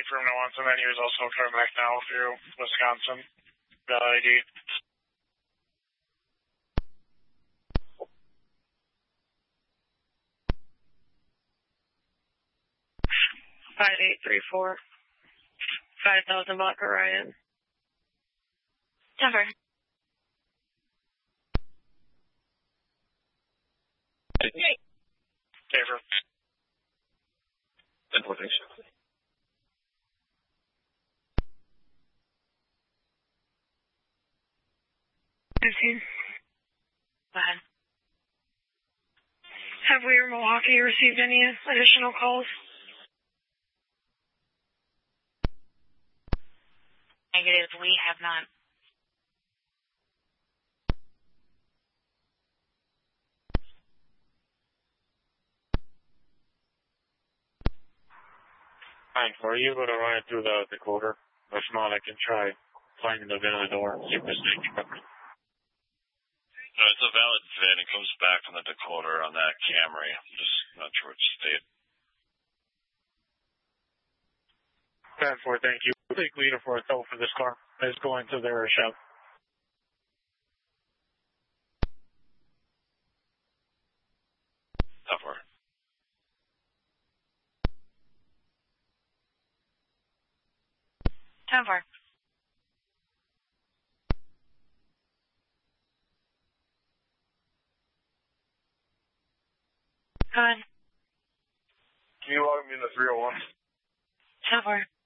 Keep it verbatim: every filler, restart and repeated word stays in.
room no one, so then he was also coming back now through Wisconsin. Got I D. Five eight three four. Five thousand block Orion. Denver. Hey. Denver. Importation. Fifteen. Go ahead. Have we or Milwaukee received any additional calls? Negative, we have not. Fine, for you, but I'll run it through the decoder. If not, I can try finding the VIN of the door and see if there's anything. No, it's a valid VIN. It comes back on the decoder on that Camry. I'm just not sure which state. ten four, thank you. Take leader for a tow for this car. It's going to their shop. Tougher. ten four. Go ahead. Can you log me in the three oh one? ten four.